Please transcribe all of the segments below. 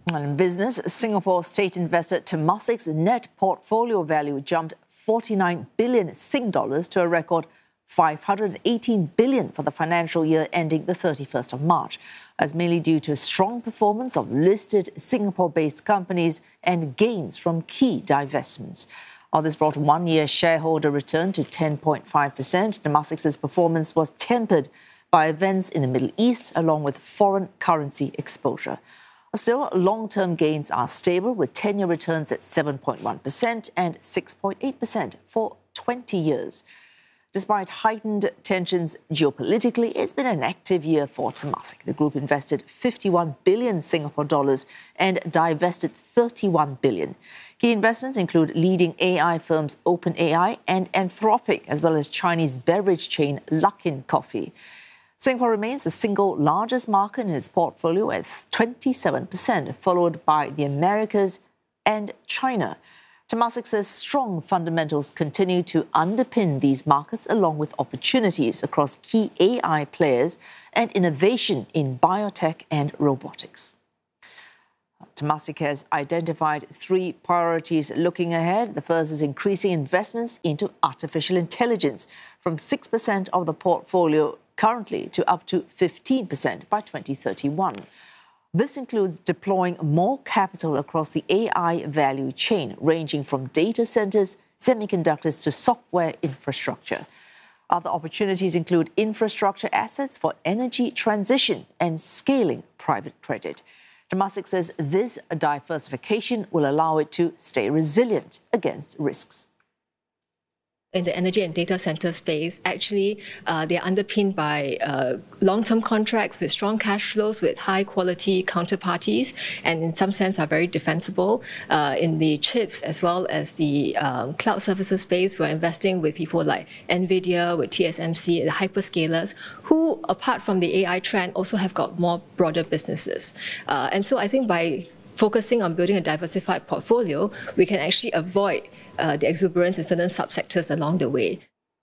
And in business, Singapore state investor Temasek's net portfolio value jumped 49 billion Sing dollars to a record 518 billion for the financial year ending the 31st of March, as mainly due to strong performance of listed Singapore-based companies and gains from key divestments. This brought one-year shareholder return to 10.5%. Temasek's performance was tempered by events in the Middle East, along with foreign currency exposure. Still, long-term gains are stable, with 10-year returns at 7.1% and 6.8% for 20 years. Despite heightened tensions geopolitically, it's been an active year for Temasek. The group invested 51 billion Singapore dollars and divested 31 billion. Key investments include leading AI firms OpenAI and Anthropic, as well as Chinese beverage chain Luckin Coffee. Singapore remains the single largest market in its portfolio at 27%, followed by the Americas and China. Temasek says strong fundamentals continue to underpin these markets, along with opportunities across key AI players and innovation in biotech and robotics. Temasek has identified three priorities looking ahead. The first is increasing investments into artificial intelligence from 6% of the portfolio currently to up to 15% by 2031. This includes deploying more capital across the AI value chain, ranging from data centers, semiconductors to software infrastructure. Other opportunities include infrastructure assets for energy transition and scaling private credit. Temasek says this diversification will allow it to stay resilient against risks. In the energy and data center space, actually, they're underpinned by long-term contracts with strong cash flows, with high-quality counterparties, and in some sense are very defensible. In the chips as well as the cloud services space, we're investing with people like NVIDIA, with TSMC, the hyperscalers, who, apart from the AI trend, also have got more broader businesses. And so I think by focusing on building a diversified portfolio, we can actually avoid the exuberance in certain subsectors along the way.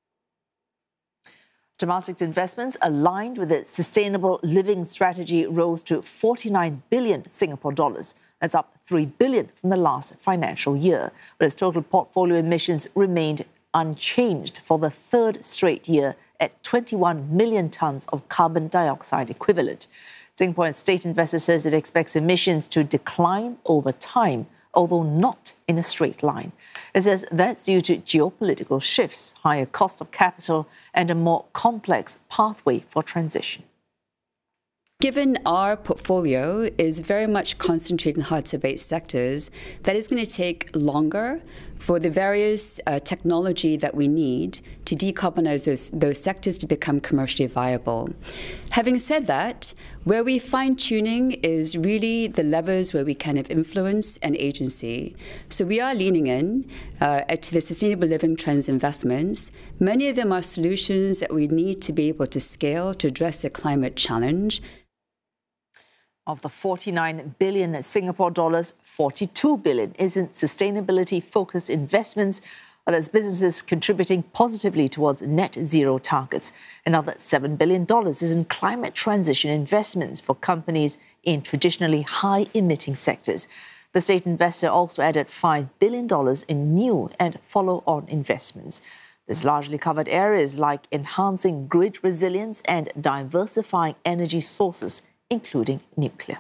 Temasek's investments aligned with its sustainable living strategy rose to 49 billion Singapore dollars. That's up 3 billion from the last financial year. But its total portfolio emissions remained unchanged for the third straight year at 21 million tonnes of carbon dioxide equivalent. Singapore State Investor says it expects emissions to decline over time, although not in a straight line. It says that's due to geopolitical shifts, higher cost of capital, and a more complex pathway for transition. Given our portfolio is very much concentrated in hard-to-abate sectors, that is going to take longer for the various technology that we need to decarbonize those sectors to become commercially viable. Having said that, where we fine-tuning is really the levers where we can have influence and agency. So we are leaning in to the sustainable living trends investments. Many of them are solutions that we need to be able to scale to address the climate challenge. Of the 49 billion Singapore dollars, 42 billion is in sustainability-focused investments, that's businesses contributing positively towards net zero targets. Another $7 billion is in climate transition investments for companies in traditionally high-emitting sectors. The state investor also added $5 billion in new and follow-on investments. This largely covered areas like enhancing grid resilience and diversifying energy sources, including nuclear.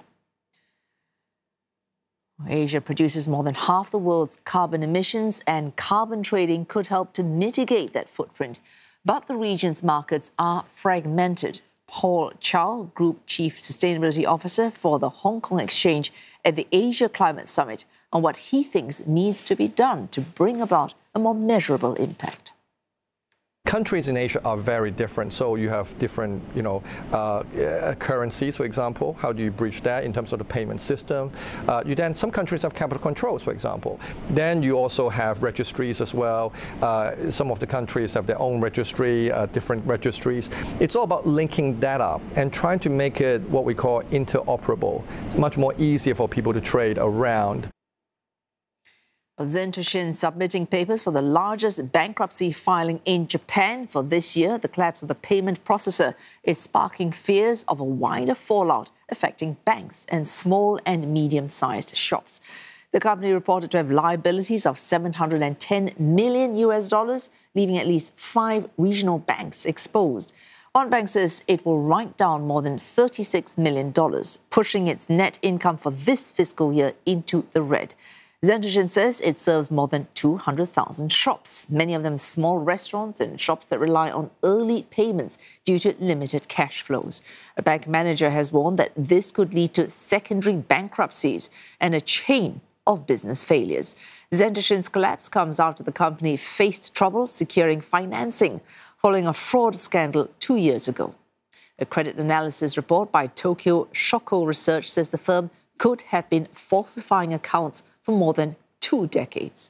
Asia produces more than half the world's carbon emissions, and carbon trading could help to mitigate that footprint. But the region's markets are fragmented. Paul Chow, Group Chief Sustainability Officer for the Hong Kong Exchange at the Asia Climate Summit, on what he thinks needs to be done to bring about a more measurable impact. Countries in Asia are very different, so you have different, currencies, for example. How do you bridge that in terms of the payment system? Some countries have capital controls, for example. Then you also have registries as well. Some of the countries have their own registry, different registries. It's all about linking that up and trying to make it what we call interoperable, much more easier for people to trade around. Zentoshin submitting papers for the largest bankruptcy filing in Japan for this year. The collapse of the payment processor is sparking fears of a wider fallout affecting banks and small and medium-sized shops. The company reported to have liabilities of $710 million, leaving at least 5 regional banks exposed. One bank says it will write down more than $36 million, pushing its net income for this fiscal year into the red. Zentoshin says it serves more than 200,000 shops, many of them small restaurants and shops that rely on early payments due to limited cash flows. A bank manager has warned that this could lead to secondary bankruptcies and a chain of business failures. Zentoshin's collapse comes after the company faced trouble securing financing following a fraud scandal 2 years ago. A credit analysis report by Tokyo Shoko Research says the firm could have been falsifying accounts for more than 2 decades.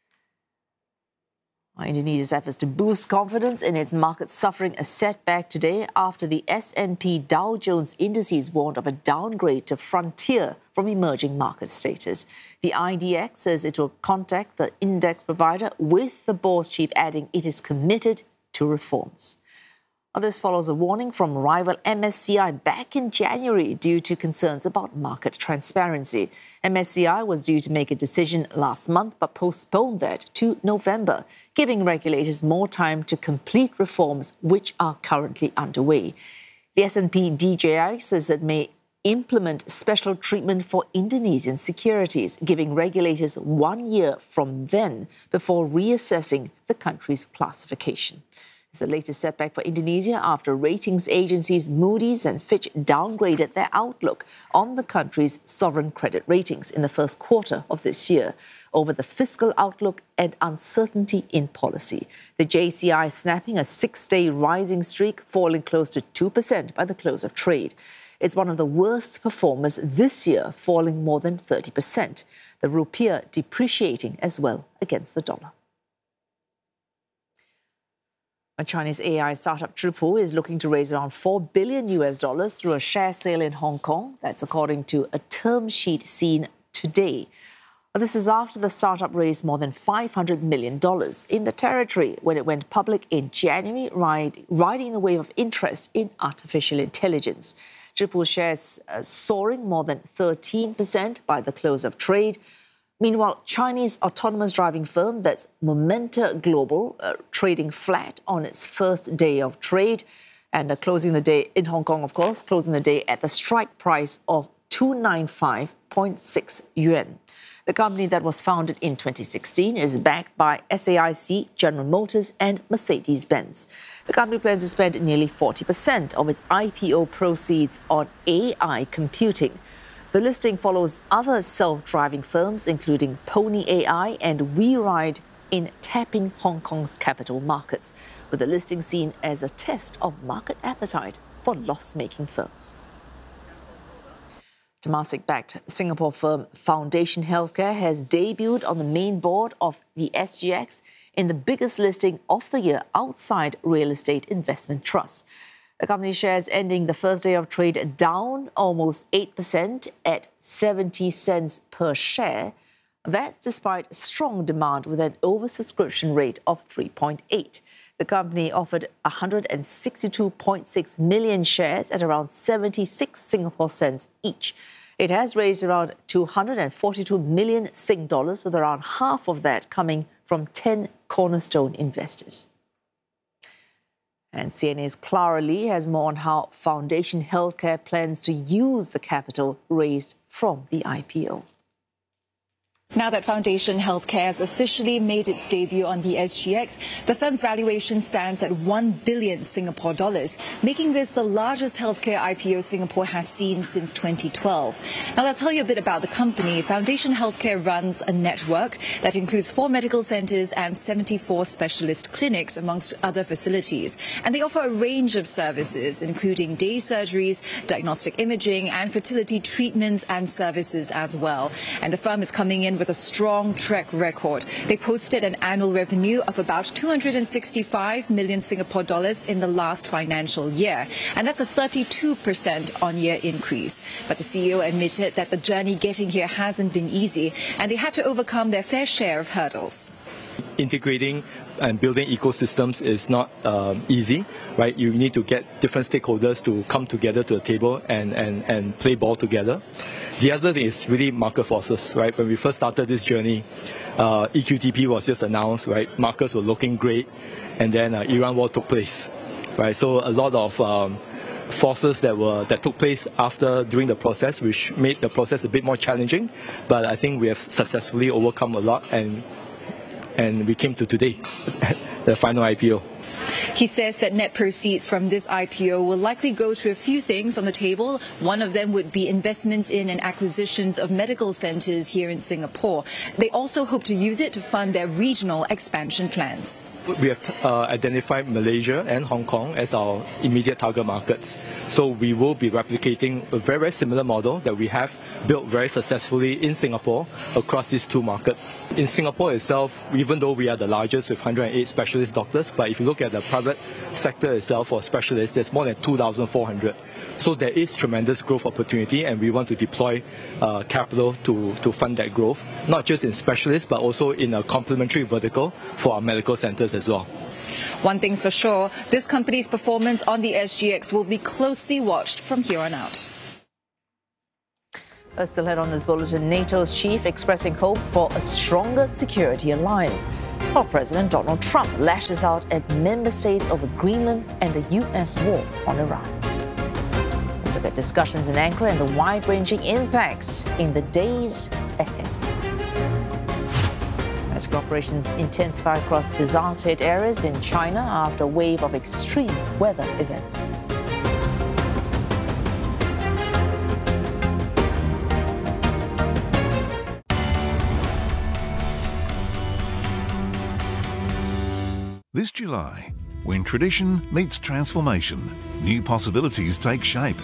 Indonesia's efforts to boost confidence in its market suffering a setback today after the S&P Dow Jones indices warned of a downgrade to frontier from emerging market status. The IDX says it will contact the index provider, with the boss chief adding it is committed to reforms. This follows a warning from rival MSCI back in January due to concerns about market transparency. MSCI was due to make a decision last month but postponed that to November, giving regulators more time to complete reforms which are currently underway. The S&P DJI says it may implement special treatment for Indonesian securities, giving regulators 1 year from then before reassessing the country's classification. It's the latest setback for Indonesia after ratings agencies Moody's and Fitch downgraded their outlook on the country's sovereign credit ratings in the first quarter of this year over the fiscal outlook and uncertainty in policy. The JCI snapping a 6-day rising streak, falling close to 2% by the close of trade. It's one of the worst performers this year, falling more than 30%. The rupiah depreciating as well against the dollar. A Chinese AI startup Zhipu is looking to raise around $4 billion through a share sale in Hong Kong. That's according to a term sheet seen today. This is after the startup raised more than $500 million in the territory when it went public in January, riding the wave of interest in artificial intelligence. Zhipu shares soaring more than 13% by the close of trade. Meanwhile, Chinese autonomous driving firm, that's Momenta Global, trading flat on its first day of trade and closing the day in Hong Kong, of course, closing the day at the strike price of 295.6 yuan. The company that was founded in 2016 is backed by SAIC, General Motors and Mercedes-Benz. The company plans to spend nearly 40% of its IPO proceeds on AI computing. The listing follows other self-driving firms, including Pony AI and WeRide, in tapping Hong Kong's capital markets, with the listing seen as a test of market appetite for loss-making firms. Temasek-backed Singapore firm Foundation Healthcare has debuted on the main board of the SGX in the biggest listing of the year outside real estate investment trusts. The company shares ending the first day of trade down almost 8% at 70 cents per share. That's despite strong demand with an oversubscription rate of 3.8. The company offered 162.6 million shares at around 76 Singapore cents each. It has raised around 242 million Sing dollars, with around half of that coming from 10 cornerstone investors. And CNA's Clara Lee has more on how Foundation Healthcare plans to use the capital raised from the IPO. Now that Foundation Healthcare has officially made its debut on the SGX, the firm's valuation stands at 1 billion Singapore dollars, making this the largest healthcare IPO Singapore has seen since 2012. Now, I'll tell you a bit about the company. Foundation Healthcare runs a network that includes 4 medical centers and 74 specialist clinics, amongst other facilities. And they offer a range of services, including day surgeries, diagnostic imaging, and fertility treatments and services as well. And the firm is coming in with a strong track record. They posted an annual revenue of about 265 million Singapore dollars in the last financial year, and that's a 32% on-year increase. But the CEO admitted that the journey getting here hasn't been easy, and they had to overcome their fair share of hurdles. Integrating and building ecosystems is not easy, right? You need to get different stakeholders to come together to the table and play ball together. The other thing is really market forces, right? When we first started this journey, EQTP was just announced, right? Markets were looking great, and then Iran war took place, right? So a lot of forces that took place during the process, which made the process a bit more challenging. But I think we have successfully overcome a lot, and we came to today, the final IPO. He says that net proceeds from this IPO will likely go to a few things on the table. One of them would be investments in and acquisitions of medical centres here in Singapore. They also hope to use it to fund their regional expansion plans. We have identified Malaysia and Hong Kong as our immediate target markets. So we will be replicating a very, very similar model that we have built very successfully in Singapore across these two markets. In Singapore itself, even though we are the largest with 108 specialist doctors, but if you look at the private sector itself for specialists, there's more than 2,400. So there is tremendous growth opportunity, and we want to deploy capital to fund that growth, not just in specialists, but also in a complementary vertical for our medical centres as well. One thing's for sure, this company's performance on the SGX will be closely watched from here on out. Still ahead on this bulletin, NATO's chief expressing hope for a stronger security alliance, while President Donald Trump lashes out at member states over Greenland and the US war on Iran. We'll look at discussions in Ankara and the wide-ranging impacts in the days ahead. Rescue operations intensify across disaster-hit areas in China after a wave of extreme weather events. This July, when tradition meets transformation, new possibilities take shape.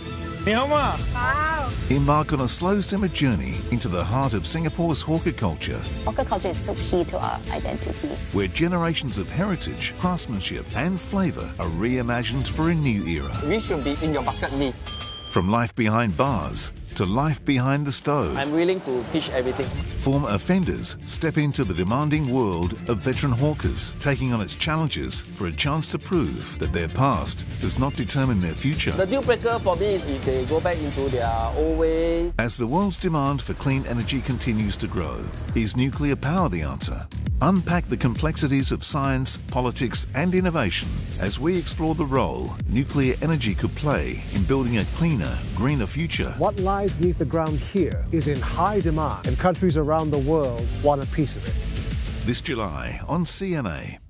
Embark on a slow simmer journey into the heart of Singapore's hawker culture. Hawker culture is so key to our identity. Where generations of heritage, craftsmanship and flavour are reimagined for a new era. We should be in your bucket list. From life behind bars to life behind the stove. I'm willing to teach everything. Former offenders step into the demanding world of veteran hawkers, taking on its challenges for a chance to prove that their past does not determine their future. The deal breaker for me is if they go back into their old way. As the world's demand for clean energy continues to grow, is nuclear power the answer? Unpack the complexities of science, politics and innovation as we explore the role nuclear energy could play in building a cleaner, greener future. What lies beneath the ground here is in high demand, and countries around the world want a piece of it. This July on CMA.